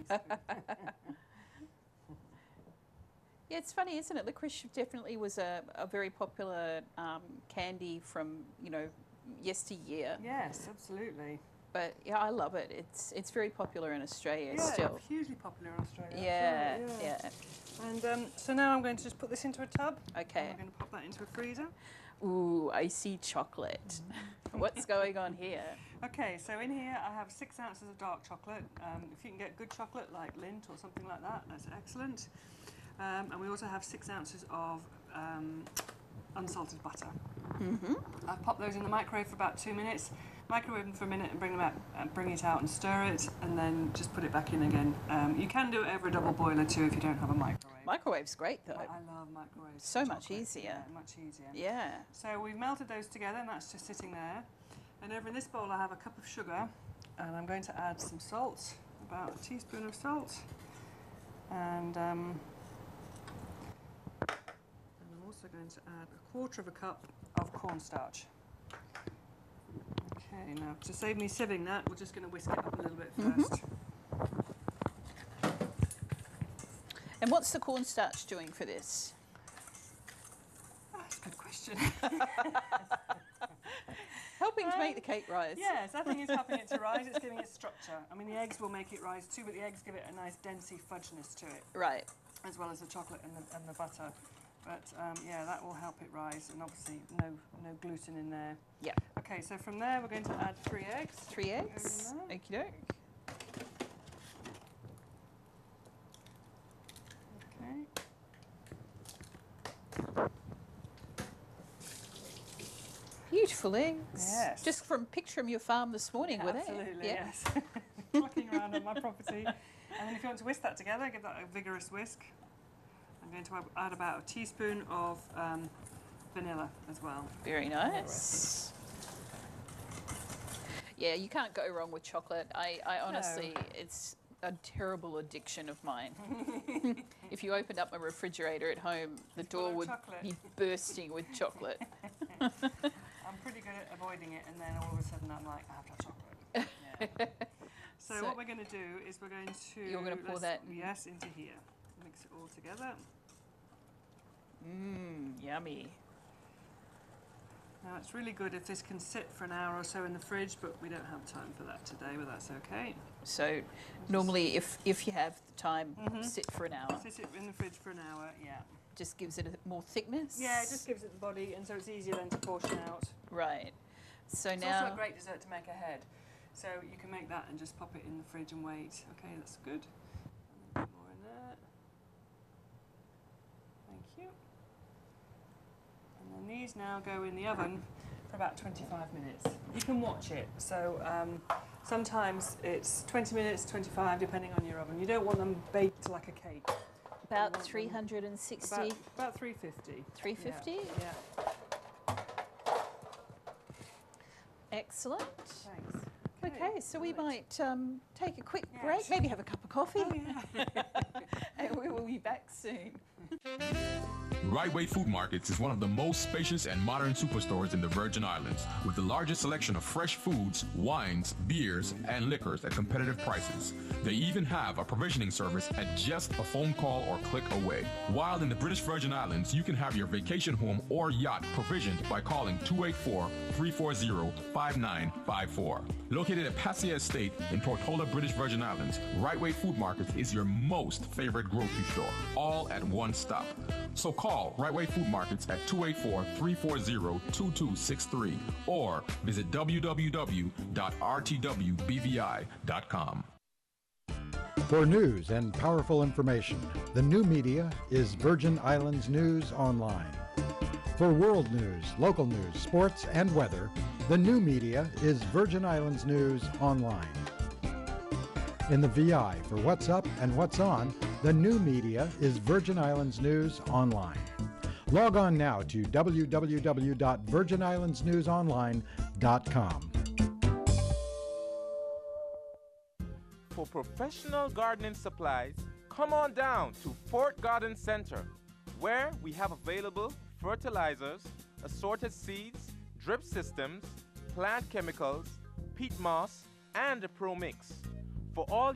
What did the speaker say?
Yeah, it's funny, isn't it? Licorice definitely was a very popular candy from, you know, yesteryear. Yes, absolutely. But yeah, I love it. It's very popular in Australia still. Yeah, hugely popular in Australia. Yeah, Absolutely, yeah. And so now I'm going to just put this into a tub. Okay. And we're going to pop that into a freezer. Ooh, icy chocolate. What's going on here? Okay, so in here I have 6 ounces of dark chocolate. If you can get good chocolate like Lindt or something like that, that's excellent. And we also have 6 ounces of unsalted butter. I've popped those in the microwave for about 2 minutes. Microwave them for a minute and bring it out and stir it, and then just put it back in again. You can do it over a double boiler too if you don't have a microwave. Microwave's great though. I love microwaves. So much easier. Yeah, much easier. Yeah. So we've melted those together, and that's just sitting there. And over in this bowl I have a cup of sugar, and I'm going to add some salt, about a teaspoon of salt, and I'm also going to add a quarter of a cup of cornstarch. Okay, now to save me sieving that, we're just going to whisk it up a little bit first. And what's the cornstarch doing for this? Oh, that's a good question. Helping to make the cake rise. Yes, I think it's helping it to rise. It's giving it structure. I mean, the eggs will make it rise too, but the eggs give it a nice densey fudginess to it. Right. As well as the chocolate and the butter. But yeah, that will help it rise, and obviously no gluten in there. Yeah. Okay, so from there we're going to add 3 eggs. 3 eggs. Okie doke. Okay. Beautiful eggs. Yes. Just from picture from your farm this morning, were they? Absolutely, Yeah. yes. Plucking around on my property. And then if you want to whisk that together, give that a vigorous whisk. I'm going to add about a teaspoon of vanilla as well. Very nice. Yeah, you can't go wrong with chocolate. I honestly, it's a terrible addiction of mine. If you opened up my refrigerator at home, the door would be bursting with chocolate. I'm pretty good at avoiding it, and then all of a sudden I'm like, I have to have chocolate. Yeah. So what we're going to do is we're going to... You're going to pour that... Yes, into here. Mix it all together. Mmm, yummy. Now it's really good if this can sit for an hour or so in the fridge, but we don't have time for that today, but that's okay. So normally if you have the time, sit for an hour. Sit it in the fridge for an hour, yeah. Just gives it a more thickness? Yeah, it just gives it the body, and so it's easier then to portion out. Right. So it's now... also a great dessert to make ahead. So you can make that and just pop it in the fridge and wait. Okay, that's good. A bit more in there. Thank you. And then these now go in the oven for about 25 minutes. You can watch it. So sometimes it's 20 minutes, 25, depending on your oven. You don't want them baked like a cake. About 360? About 350. 350? Yeah. Excellent. Thanks. Okay, so we might take a quick break, maybe have a cup of coffee, and we will be back soon. Right Way Food Markets is one of the most spacious and modern superstores in the Virgin Islands, with the largest selection of fresh foods, wines, beers, and liquors at competitive prices. They even have a provisioning service at just a phone call or click away. While in the British Virgin Islands, you can have your vacation home or yacht provisioned by calling 284-340-5954. Located at Passia Estate in Portola, British Virgin Islands, Right Way Food Markets is your most favorite grocery store, all at one stop. So call Right Way Food Markets at 284-340-2263 or visit www.rtwbvi.com. For news and powerful information, the new media is Virgin Islands News Online. For world news, local news, sports, and weather, the new media is Virgin Islands News Online. In the VI for what's up and what's on, the new media is Virgin Islands News Online. Log on now to www.virginislandsnewsonline.com. For professional gardening supplies, come on down to Fort Garden Center, where we have available fertilizers, assorted seeds, drip systems, plant chemicals, peat moss, and a Pro Mix. For all